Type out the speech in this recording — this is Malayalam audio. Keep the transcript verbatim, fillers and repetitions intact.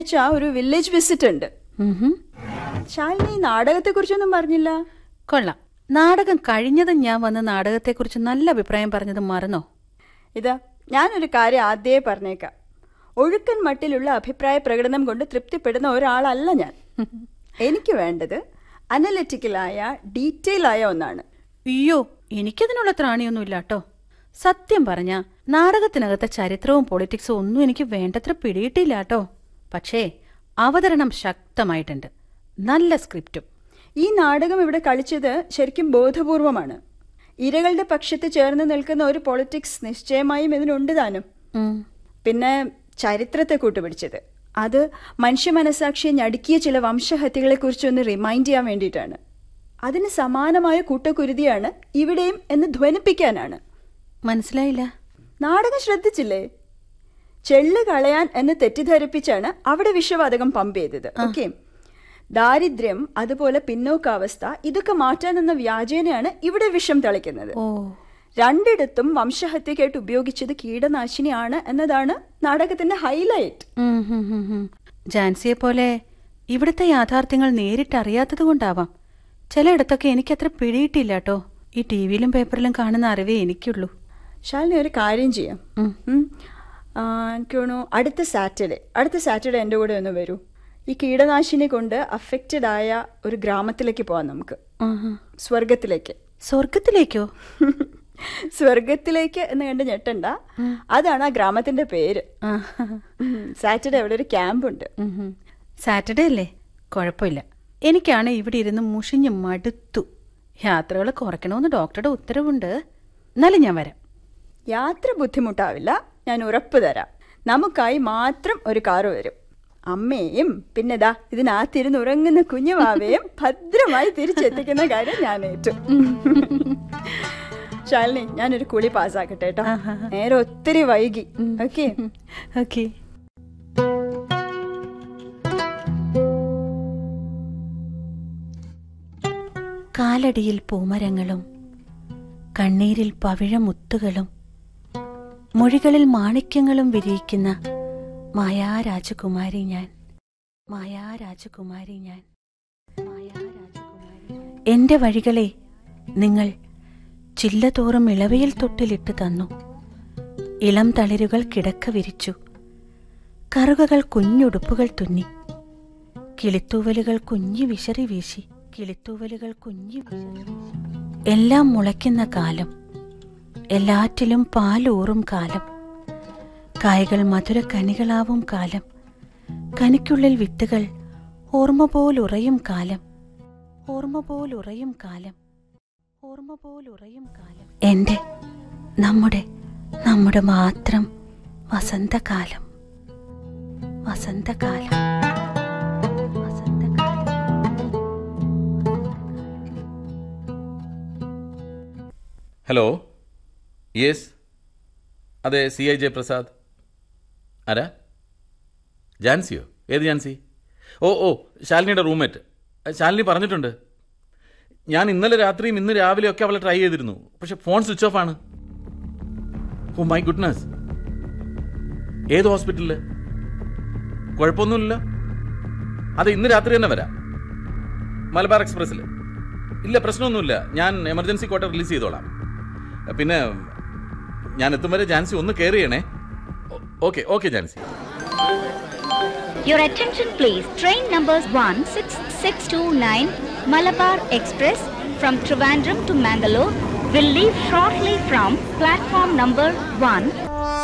ഒരു വില്ലേജ് വിസിറ്റ് ഉണ്ട്. ശാലിനി നാടകത്തെ കുറിച്ചൊന്നും പറഞ്ഞില്ല. കൊള്ളാം. നാടകം കഴിഞ്ഞതും ഞാൻ വന്ന് നാടകത്തെക്കുറിച്ച് നല്ല അഭിപ്രായം പറഞ്ഞത് മറന്നോ? ഇതാ ഞാനൊരു കാര്യം ആദ്യമേ പറഞ്ഞേക്കാം. ഒഴുക്കൻ മട്ടിലുള്ള അഭിപ്രായ പ്രകടനം കൊണ്ട് തൃപ്തിപ്പെടുന്ന ഒരാളല്ല ഞാൻ. എനിക്ക് വേണ്ടത് അനലിറ്റിക്കലായ ഡീറ്റെയിൽ ആയ ഒന്നാണ്. അയ്യോ, എനിക്കതിനുള്ള ത്രാണിയൊന്നുമില്ല കേട്ടോ. സത്യം പറഞ്ഞ നാടകത്തിനകത്തെ ചരിത്രവും പൊളിറ്റിക്സും ഒന്നും എനിക്ക് വേണ്ടത്ര പിടിയിട്ടില്ല കേട്ടോ. പക്ഷേ അവതരണം ശക്തമായിട്ടുണ്ട്, നല്ല സ്ക്രിപ്റ്റും. ഈ നാടകം ഇവിടെ കളിച്ചത് ശരിക്കും ബോധപൂർവമാണ്. ഇരകളുടെ പക്ഷത്ത് ചേർന്ന് നിൽക്കുന്ന ഒരു പൊളിറ്റിക്സ് നിശ്ചയമായും ഇതിനുണ്ട് താനും. പിന്നെ ചരിത്രത്തെ കൂട്ടുപിടിച്ചത് അത് മനുഷ്യ മനസാക്ഷിയെ ഞടുക്കിയ ചില വംശഹത്യകളെ കുറിച്ചൊന്ന് റിമൈൻഡ് ചെയ്യാൻ വേണ്ടിയിട്ടാണ്. അതിന് സമാനമായ കൂട്ടക്കുരുതിയാണ് ഇവിടെയും എന്ന് ധ്വനിപ്പിക്കാനാണ്. മനസ്സിലായില്ല. നാടകം ശ്രദ്ധിച്ചില്ലേ? ചെള്ള് കളയാൻ എന്ന് തെറ്റിദ്ധരിപ്പിച്ചാണ് അവിടെ വിഷവാതകം പമ്പ് ചെയ്തത്. ഓക്കെ, ദാരിദ്ര്യം അതുപോലെ പിന്നോക്കാവസ്ഥ ഇതൊക്കെ മാറ്റാനെന്ന വ്യാജേനയാണ് ഇവിടെ വിഷം തളിക്കുന്നത്. രണ്ടിടത്തും വംശഹത്യക്കായിട്ട് ഉപയോഗിച്ചത് കീടനാശിനിയാണ് എന്നതാണ് നാടകത്തിന്റെ ഹൈലൈറ്റ്. ജാൻസിയെ പോലെ ഇവിടുത്തെ യാഥാർത്ഥ്യങ്ങൾ നേരിട്ടറിയാത്തത് കൊണ്ടാവാം ചിലയിടത്തൊക്കെ എനിക്കത്ര പിടിയിട്ടില്ല കേട്ടോ. ഈ ടി വിയിലും പേപ്പറിലും കാണുന്ന അറിവേ എനിക്കുള്ളൂ. ശാലിനി ഒരു കാര്യം ചെയ്യാം, എനിക്ക് തോന്നുന്നു അടുത്ത സാറ്റർഡേ അടുത്ത സാറ്റർഡേ എൻ്റെ കൂടെ ഒന്ന് വരൂ. ഈ കീടനാശിനി കൊണ്ട് അഫക്റ്റഡ് ആയ ഒരു ഗ്രാമത്തിലേക്ക് പോവാം നമുക്ക്. സ്വർഗത്തിലേക്ക്. സ്വർഗത്തിലേക്കോ? സ്വർഗത്തിലേക്ക് എന്ന് കണ്ട് ഞെട്ടണ്ട, അതാണ് ആ ഗ്രാമത്തിന്റെ പേര്. സാറ്റർഡേ അവിടെ ഒരു ക്യാമ്പ് ഉണ്ട്. സാറ്റർഡേ അല്ലേ? കുഴപ്പമില്ല. എനിക്കാണ് ഇവിടെ ഇരുന്ന് മുഷിഞ്ഞ് മടുത്തു. യാത്രകൾ കുറയ്ക്കണമെന്ന് ഡോക്ടറുടെ ഉത്തരവുണ്ട്. എന്നാലും ഞാൻ വരാം. യാത്ര ബുദ്ധിമുട്ടാവില്ല, ഞാൻ ഉറപ്പ് തരാം. നമുക്കായി മാത്രം ഒരു കാറ് വരും. അമ്മയും പിന്നെ ദാ ഇതിനകത്തിരുന്ന് ഉറങ്ങുന്ന കുഞ്ഞുമാവയും ഭദ്രമായി തിരിച്ചെത്തിക്കുന്ന കാര്യം ഞാൻ ഏറ്റു. ശാലിനി, ഞാനൊരു കുളി പാസ്സാക്കട്ടെ കേട്ടോ, നേരെ ഒത്തിരി വൈകി. Okay okay. കാലടിയിൽ പൂമരങ്ങളും കണ്ണീരിൽ പവിഴമുത്തുകളും മൊഴികളിൽ മാണിക്യങ്ങളും വിരിയിക്കുന്ന മായാരാജകുമാരി ഞാൻ, മായാരാജകുമാരി ഞാൻ, മായാരാജകുമാരി. എന്റെ വഴികളെ നിങ്ങൾ ചില്ലതോറും ഇളവയിൽ തൊട്ടിലിട്ട് തന്നു. ഇളം തളിരുകൾ കിടക്ക വിരിച്ചു, കറുകകൾ കുഞ്ഞുടുപ്പുകൾ തുന്നി, കിളിത്തൂവലുകൾ കുഞ്ഞി വിശറി വീശി, കിളിത്തൂവലുകൾ കുഞ്ഞി വിശറി വീശി. എല്ലാം മുളയ്ക്കുന്ന കാലം, എല്ലാറ്റിലും പാലൂറും കാലം, കായകൾ മധുരക്കനികളാവും കാലം, കനിക്കുള്ളിൽ വിത്തുകൾ ഓർമ്മ പോലുറയും കാലം, ഓർമ്മ പോലുറയും കാലം, ഓർമ്മ പോലുറയും കാലം. എൻ്റെ നമ്മുടെ നമ്മുടെ മാത്രം വസന്തകാലം, വസന്തകാലം, വസന്തകാലം. ഹലോ, യെസ്, അതെ, സി ഐ ജയപ്രസാദ്. ആരാ? ജാൻസിയോ? ഏത് ജാൻസി? ഓ ഓ ശാലിനിയുടെ റൂംമേറ്റ്. ശാലിനി പറഞ്ഞിട്ടുണ്ട്. ഞാൻ ഇന്നലെ രാത്രിയും ഇന്ന് രാവിലെയൊക്കെ അവളെ ട്രൈ ചെയ്തിരുന്നു, പക്ഷെ ഫോൺ സ്വിച്ച് ഓഫ് ആണ്. Oh my goodness. ഏത് ഹോസ്പിറ്റലില്? കുഴപ്പമൊന്നുമില്ല. അതെ, ഇന്ന് രാത്രി തന്നെ വരാം. മലബാർ എക്സ്പ്രസ്സിൽ. ഇല്ല, പ്രശ്നമൊന്നുമില്ല. ഞാൻ എമർജൻസി കോട്ട റിലീസ് ചെയ്തോളാം. പിന്നെ ഞാൻ എത്തും വരെ ജാൻസി ഒന്ന് കെയർ ചെയ്യണേ. Okay okay Jancy. Your attention please. Train numbers one six six two nine Malabar Express from Trivandrum to Mangalore will leave shortly from platform number one.